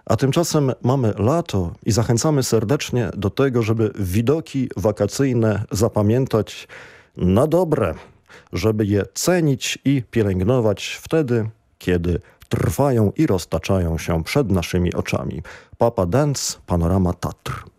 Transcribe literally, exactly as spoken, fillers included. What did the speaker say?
A tymczasem mamy lato i zachęcamy serdecznie do tego, żeby widoki wakacyjne zapamiętać na dobre, żeby je cenić i pielęgnować wtedy, kiedy trwają i roztaczają się przed naszymi oczami. Papa Dance, Panorama Tatr.